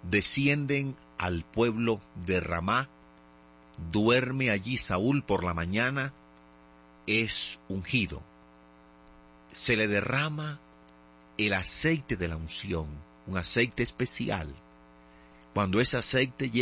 descienden al pueblo de Ramá, duerme allí Saúl por la mañana, es ungido. Se le derrama el aceite de la unción, un aceite especial. Cuando ese aceite